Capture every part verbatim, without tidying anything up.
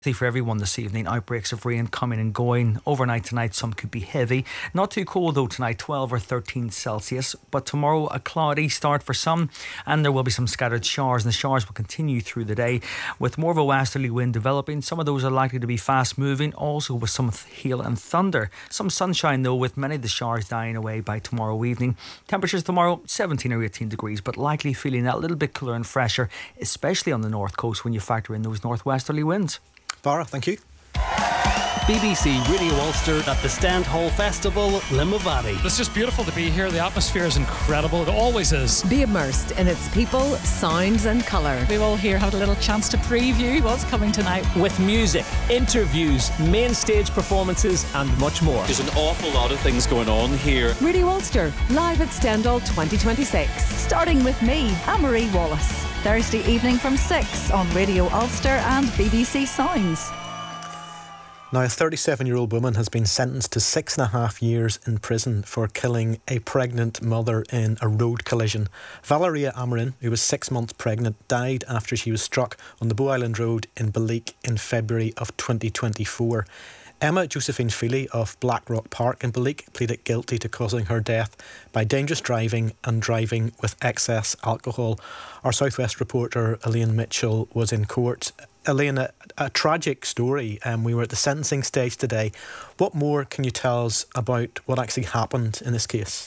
For everyone this evening, outbreaks of rain coming and going. Overnight tonight, some could be heavy. Not too cold though tonight, twelve or thirteen Celsius. But tomorrow, a cloudy start for some, and there will be some scattered showers, and the showers will continue through the day with more of a westerly wind developing. Some of those are likely to be fast moving, also with some hail and thunder. Some sunshine though, with many of the showers dying away by tomorrow evening. Temperatures tomorrow, seventeen or eighteen degrees, but likely feeling that little bit cooler and fresher, especially on the north coast when you factor in those northwesterly winds. Barra, thank you. B B C Radio Ulster at the Stand Hall Festival, Limavady. It's just beautiful to be here. The atmosphere is incredible. It always is. Be immersed in its people, sounds and colour. We all here had a little chance to preview what's coming tonight. With music, interviews, main stage performances and much more. There's an awful lot of things going on here. Radio Ulster, live at Stendhal twenty twenty-six. Starting with me, Anne-Marie Wallace. Thursday evening from six on Radio Ulster and B B C Sounds. Now, a thirty-seven-year-old woman has been sentenced to six and a half years in prison for killing a pregnant mother in a road collision. Valeria Amarin, who was six months pregnant, died after she was struck on the Bow Island Road in Balleek in February of twenty twenty-four. Emma Josephine Feely of Blackrock Park in Balleek pleaded guilty to causing her death by dangerous driving and driving with excess alcohol. Our South West reporter Elaine Mitchell was in court. Elaine, a, a tragic story. Um, we were at the sentencing stage today. What more can you tell us about what actually happened in this case?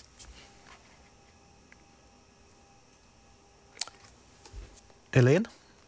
Elaine?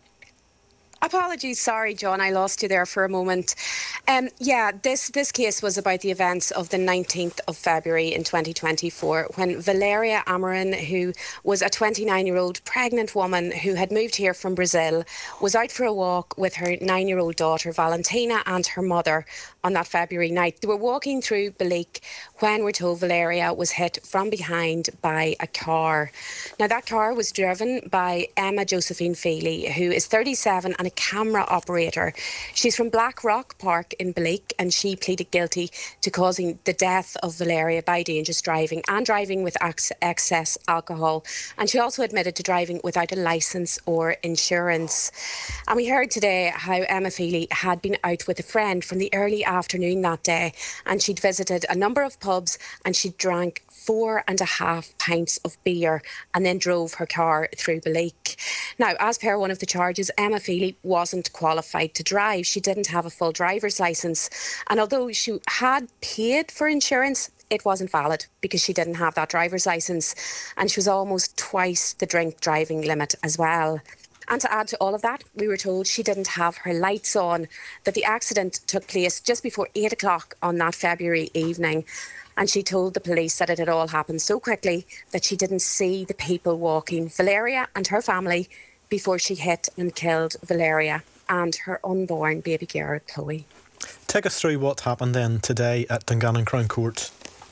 Apologies, sorry, John, I lost you there for a moment. Um, yeah, this, this case was about the events of the nineteenth of February in twenty twenty-four, when Valeria Amarin, who was a twenty-nine-year-old pregnant woman who had moved here from Brazil, was out for a walk with her nine-year-old daughter, Valentina, and her mother on that February night. They were walking through Balleek when we're told Valeria was hit from behind by a car. Now, that car was driven by Emma Josephine Feely, who is thirty-seven and a camera operator. She's from Blackrock Park in Balleek, and she pleaded guilty to causing the death of Valeria by dangerous driving and driving with ex- excess alcohol. And she also admitted to driving without a licence or insurance. And we heard today how Emma Feely had been out with a friend from the early afternoon that day, and she'd visited a number of pubs and she drank four and a half pints of beer and then drove her car through Balleek. Now, as per one of the charges, Emma Feely wasn't qualified to drive. She didn't have a full driver's licence, and although she had paid for insurance, it wasn't valid because she didn't have that driver's licence, and she was almost twice the drink driving limit as well. And to add to all of that, we were told she didn't have her lights on, that the accident took place just before eight o'clock on that February evening. And she told the police that it had all happened so quickly that she didn't see the people walking, Valeria and her family, before she hit and killed Valeria and her unborn baby girl, Chloe. Take us through what happened then today at Dungannon Crown Court.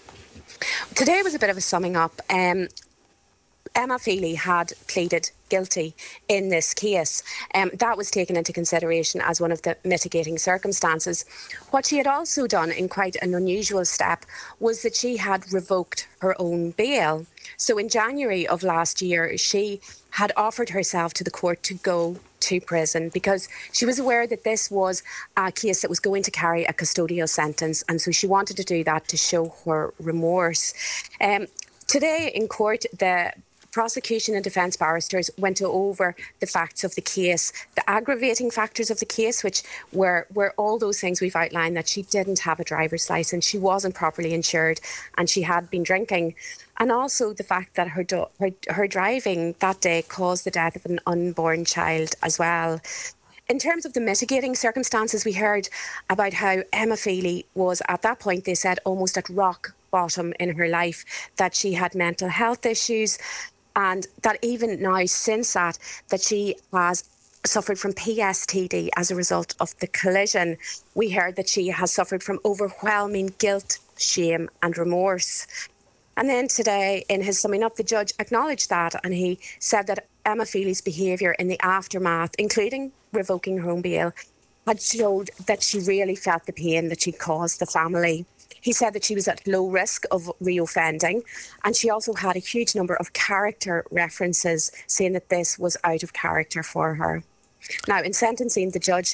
Today was a bit of a summing up. Um, Emma Feely had pleaded guilty in this case. Um, that was taken into consideration as one of the mitigating circumstances. What she had also done in quite an unusual step was that she had revoked her own bail. So in January of last year, she had offered herself to the court to go to prison because she was aware that this was a case that was going to carry a custodial sentence, and so she wanted to do that to show her remorse. Um, today in court, the prosecution and defence barristers went over the facts of the case, the aggravating factors of the case, which were, were all those things we've outlined, that she didn't have a driver's licence, she wasn't properly insured, and she had been drinking. And also the fact that her, do- her, her driving that day caused the death of an unborn child as well. In terms of the mitigating circumstances, we heard about how Emma Feely was, at that point, they said, almost at rock bottom in her life, that she had mental health issues, and that even now, since that, that she has suffered from P S T D as a result of the collision. We heard that she has suffered from overwhelming guilt, shame and remorse. And then today, in his summing up, the judge acknowledged that, and he said that Emma Feely's behaviour in the aftermath, including revoking her own bail, had showed that she really felt the pain that she caused the family. He said that she was at low risk of reoffending, and she also had a huge number of character references saying that this was out of character for her. Now, in sentencing, the judge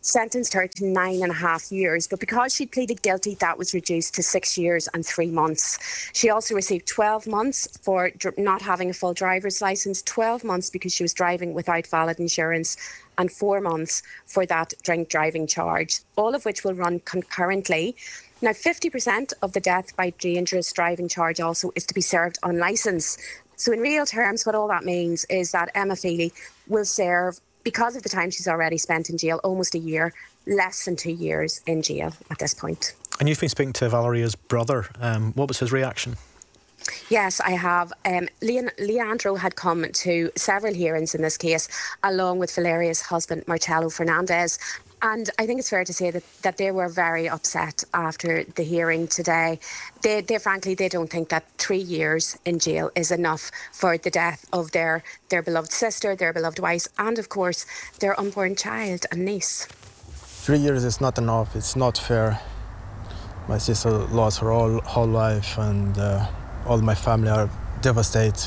sentenced her to nine and a half years. But because she pleaded guilty, that was reduced to six years and three months. She also received twelve months for dr- not having a full driver's licence, twelve months because she was driving without valid insurance, and four months for that drink driving charge, all of which will run concurrently. Now, fifty percent of the death by dangerous driving charge also is to be served on licence. So in real terms, what all that means is that Emma Feely will serve, because of the time she's already spent in jail, almost a year, less than two years in jail at this point. And you've been speaking to Valeria's brother. Um, what was his reaction? Yes, I have. Um, Leon, Leandro had come to several hearings in this case, along with Valeria's husband, Marcelo Fernandez. And I think it's fair to say that, that they were very upset after the hearing today. They, they frankly, they don't think that three years in jail is enough for the death of their, their beloved sister, their beloved wife, and of course, their unborn child and niece. Three years is not enough. It's not fair. My sister lost her whole, whole life, and uh, all my family are devastated.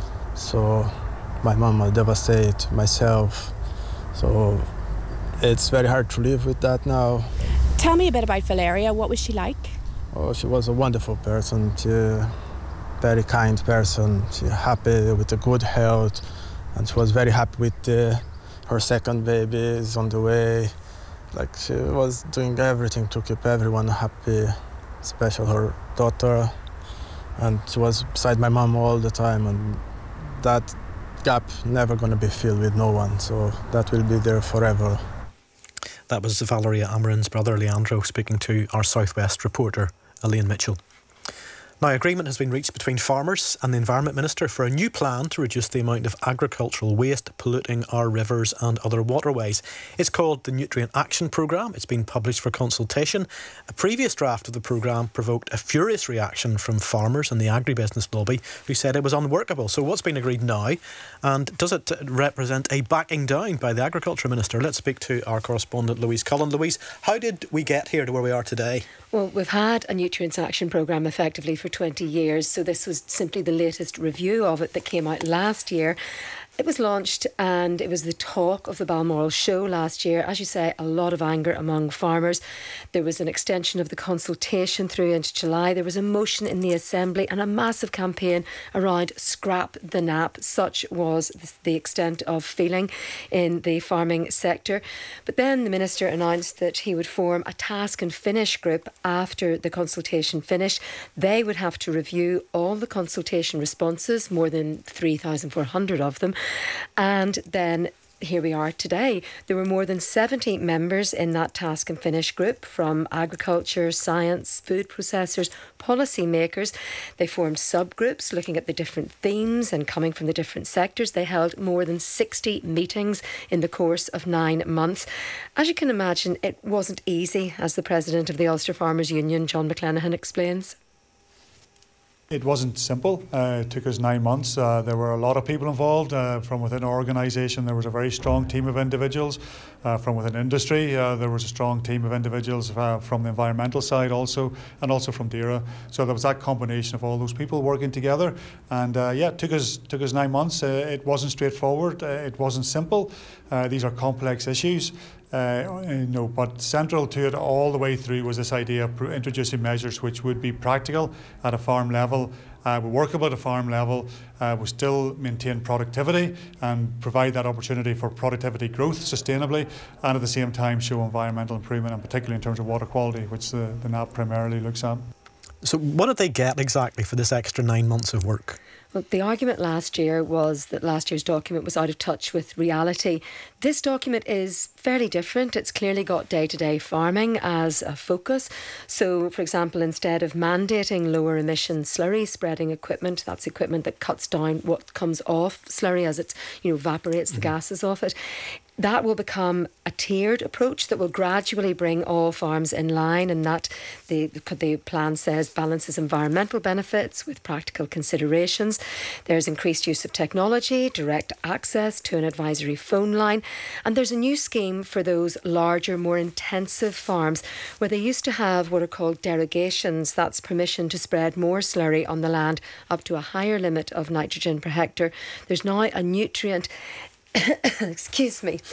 So my mom are devastated, myself. So it's very hard to live with that now. Tell me a bit about Valeria. What was she like? Oh, she was a wonderful person. She, very kind person. She happy with a good health, and she was very happy with uh, her second baby is on the way. Like, she was doing everything to keep everyone happy, especially her daughter. And she was beside my mom all the time, and that gap never gonna be filled with no one. So that will be there forever. That was Valeria Amarin's brother Leandro speaking to our Southwest reporter Elaine Mitchell. Now, agreement has been reached between farmers and the Environment Minister for a new plan to reduce the amount of agricultural waste polluting our rivers and other waterways. It's called the Nutrient Action Programme. It's been published for consultation. A previous draft of the programme provoked a furious reaction from farmers and the agribusiness lobby, who said it was unworkable. So what's been agreed now, and does it represent a backing down by the Agriculture Minister? Let's speak to our correspondent Louise Cullen. Louise, how did we get here to where we are today? Well, we've had a Nutrients Action Programme effectively for twenty years, so this was simply the latest review of it that came out last year. It was launched and it was the talk of the Balmoral show last year. As you say, a lot of anger among farmers. There was an extension of the consultation through into July. There was a motion in the Assembly and a massive campaign around scrap the N A P. Such was the extent of feeling in the farming sector. But then the Minister announced that he would form a task and finish group after the consultation finished. They would have to review all the consultation responses, more than three thousand four hundred of them. And then here we are today. There were more than seventy members in that task and finish group from agriculture, science, food processors, policy makers. They formed subgroups looking at the different themes and coming from the different sectors. They held more than sixty meetings in the course of nine months. As you can imagine, it wasn't easy, as the president of the Ulster Farmers Union, John McLenaghan, explains. It wasn't simple. Uh, it took us nine months. Uh, there were a lot of people involved uh, from within our organisation. There was a very strong team of individuals uh, from within industry. Uh, there was a strong team of individuals uh, from the environmental side also, and also from DAERA. So there was that combination of all those people working together. And uh, yeah, it took us took us nine months. Uh, it wasn't straightforward. Uh, it wasn't simple. Uh, these are complex issues. Uh, you know, but central to it all the way through was this idea of introducing measures which would be practical at a farm level, uh, workable at a farm level, uh, will still maintain productivity and provide that opportunity for productivity growth sustainably, and at the same time show environmental improvement, and particularly in terms of water quality, which the, the N A P primarily looks at. So what did they get exactly for this extra nine months of work? Well, the argument last year was that last year's document was out of touch with reality. This document is fairly different. It's clearly got day-to-day farming as a focus. So, for example, instead of mandating lower emission slurry spreading equipment, that's equipment that cuts down what comes off slurry as it, you know, evaporates the mm-hmm. gases off it. That will become a tiered approach that will gradually bring all farms in line, and that the, the plan says balances environmental benefits with practical considerations. There's increased use of technology, direct access to an advisory phone line, and there's a new scheme for those larger, more intensive farms where they used to have what are called derogations. That's permission to spread more slurry on the land up to a higher limit of nitrogen per hectare. There's now a nutrient excuse me.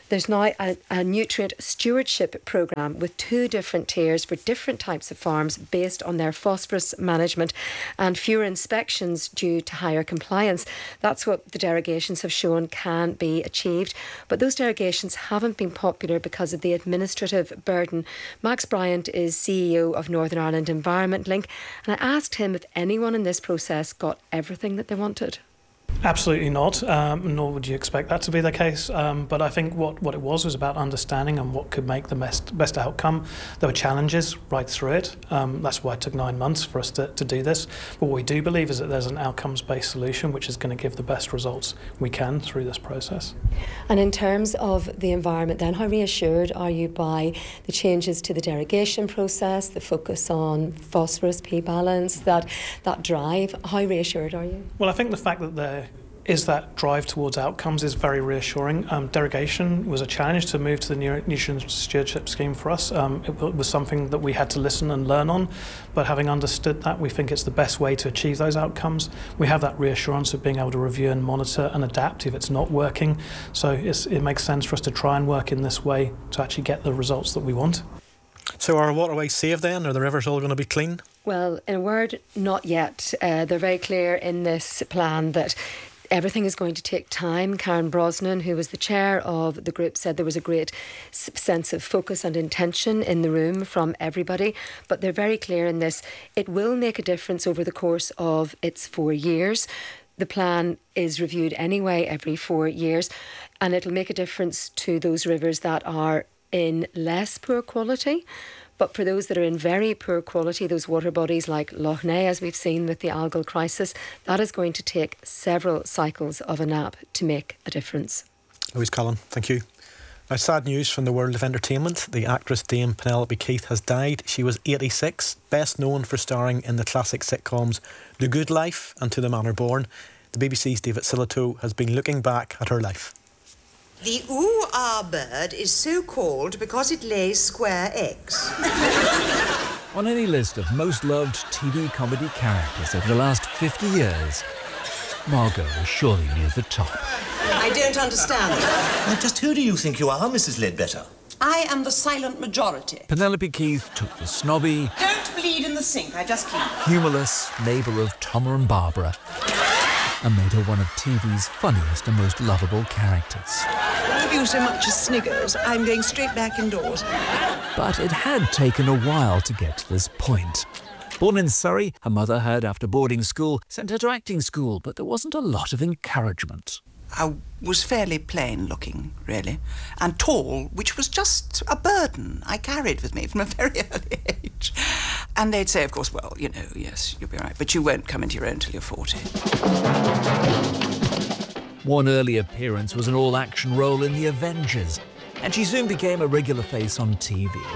There's now a, a nutrient stewardship programme with two different tiers for different types of farms based on their phosphorus management and fewer inspections due to higher compliance. That's what the derogations have shown can be achieved. But those derogations haven't been popular because of the administrative burden. Max Bryant is C E O of Northern Ireland Environment Link, and I asked him if anyone in this process got everything that they wanted. Absolutely not, um, nor would you expect that to be the case. Um, but I think what, what it was was about understanding and what could make the best best outcome. There were challenges right through it. Um, that's why it took nine months for us to, to do this. But what we do believe is that there's an outcomes-based solution which is going to give the best results we can through this process. And in terms of the environment then, how reassured are you by the changes to the derogation process, the focus on phosphorus, P-balance, that, that drive? How reassured are you? Well, I think the fact that there is that drive towards outcomes is very reassuring. Um, derogation was a challenge to move to the nutrient stewardship scheme for us. Um, it was something that we had to listen and learn on, but having understood that, we think it's the best way to achieve those outcomes. We have that reassurance of being able to review and monitor and adapt if it's not working. So it's, it makes sense for us to try and work in this way to actually get the results that we want. So are waterways safe then? Are the rivers all going to be clean? Well, in a word, not yet. Uh, they're very clear in this plan that everything is going to take time. Karen Brosnan, who was the chair of the group, said there was a great sense of focus and intention in the room from everybody. But they're very clear in this. It will make a difference over the course of its four years. The plan is reviewed anyway every four years, and it'll make a difference to those rivers that are in less poor quality. But for those that are in very poor quality, those water bodies like Lough Neagh, as we've seen with the algal crisis, that is going to take several cycles of a nap to make a difference. Louise Cullen, thank you. Now, sad news from the world of entertainment. The actress Dame Penelope Keith has died. She was eighty-six, best known for starring in the classic sitcoms The Good Life and To the Manor Born. The B B C's David Sillitoe has been looking back at her life. The ooh-ah bird is so called because it lays square eggs. On any list of most loved T V comedy characters over the last fifty years, Margot is surely near the top. I don't understand. Now, just who do you think you are, Missus Ledbetter? I am the silent majority. Penelope Keith took the snobby, Don't bleed in the sink, I just clean. humourless neighbour of Tom and Barbara and made her one of T V's funniest and most lovable characters. If you so much as sniggers, I'm going straight back indoors. But it had taken a while to get to this point. Born in Surrey, her mother had, after boarding school, sent her to acting school, but there wasn't a lot of encouragement. I was fairly plain looking, really, and tall, which was just a burden I carried with me from a very early age. And they'd say, of course, well, you know, yes, you'll be all right, but you won't come into your own till you're forty. One early appearance was an all-action role in The Avengers, and she soon became a regular face on T V.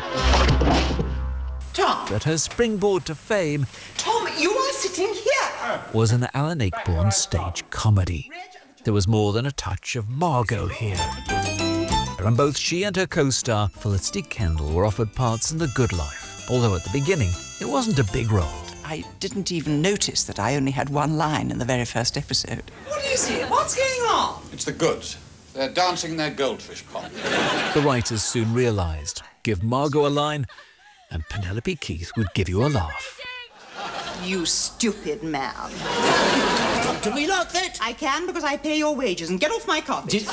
Tom! But her springboard to fame Tom, you are sitting here! was an Alan Ayckbourn stage comedy. There was more than a touch of Margot here. And both she and her co-star, Felicity Kendall, were offered parts in The Good Life, although at the beginning it wasn't a big role. I didn't even notice that I only had one line in the very first episode. What is it? What's going on? It's the goods. They're dancing their goldfish pond. The writers soon realised, give Margot a line and Penelope Keith would give you a laugh. You stupid man. Come to me like that? I can because I pay your wages, and get off my carpet.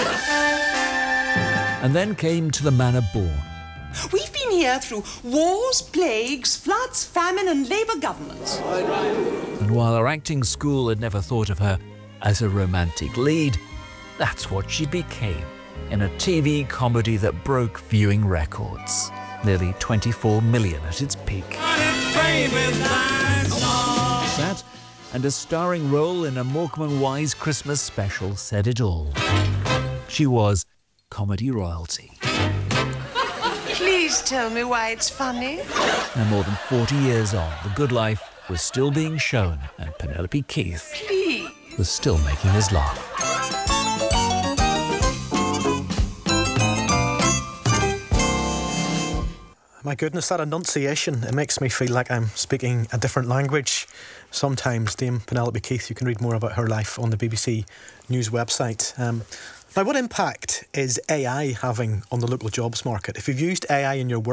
And then came To the Manor Born. We've been here through wars, plagues, floods, famine, and Labour governments. And while her acting school had never thought of her as a romantic lead, that's what she became in a T V comedy that broke viewing records. Nearly twenty-four million at its peak. That and a starring role in a Morecambe and Wise Christmas special said it all. She was comedy royalty. Please tell me why it's funny. And more than forty years on, The Good Life was still being shown, and Penelope Keith Please. was still making us laugh. My goodness, that enunciation, it makes me feel like I'm speaking a different language. Sometimes, Dame Penelope Keith, you can read more about her life on the B B C News website. Um, Now, what impact is A I having on the local jobs market? If you've used A I in your work,